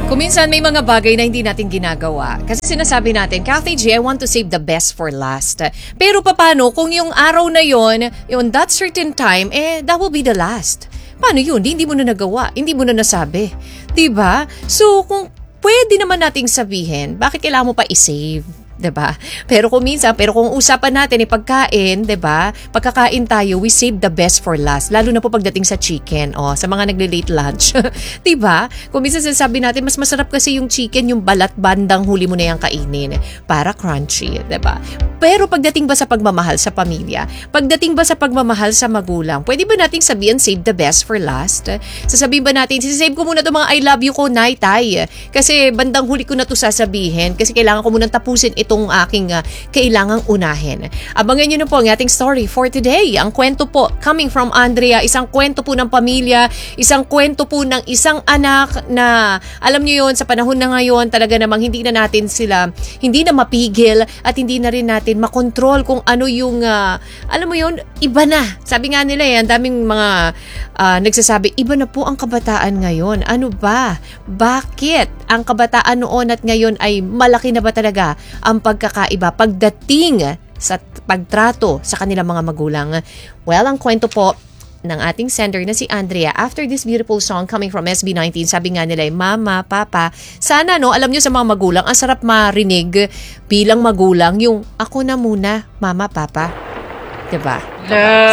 Kung minsan may mga bagay na hindi natin ginagawa. Kasi sinasabi natin, Kathy G, I want to save the best for last. Pero paano kung yung araw na yon, yung that certain time, that will be the last? Paano yun? Hindi mo na nagawa. Hindi mo na nasabi. Diba? So, kung pwede naman nating sabihin, bakit kailangan mo pa i-save? 'Di ba? Pero kung usapan natin pagkain, 'di ba? Pagkakain tayo, we save the best for last. Lalo na po pagdating sa chicken, sa mga nagle-late lunch. 'Di ba? Kung minsan sinasabi natin, mas masarap kasi yung chicken, yung balat bandang huli mo na yang kainin para crunchy, 'di ba? Pero pagdating ba sa pagmamahal sa pamilya, pagdating ba sa pagmamahal sa magulang, pwede ba nating sabihin save the best for last? Sasabihin ba natin, sisave ko muna 'tong mga I love you ko, Nay, Tay, kasi bandang huli ko na 'to sasabihin kasi kailangan ko munang tapusin itong aking kailangang unahin. Abangan nyo na po ang ating story for today. Ang kwento po coming from Andrea, isang kwento po ng pamilya, isang kwento po ng isang anak na alam nyo yun, sa panahon na ngayon talaga namang hindi na mapigil at hindi na rin natin makontrol kung ano yung alam mo yun, iba na. Sabi nga nila ang daming mga nagsasabi, iba na po ang kabataan ngayon. Ano ba? Bakit ang kabataan noon at ngayon ay malaki na ba talaga ang pagkakaiba pagdating sa pagtrato sa kanilang mga magulang? Well, ang kwento po ng ating sender na si Andrea, after this beautiful song coming from SB19, sabi nga nila, Mama, Papa, sana alam nyo sa mga magulang, ang sarap marinig bilang magulang yung ako na muna, Mama, Papa. Diba?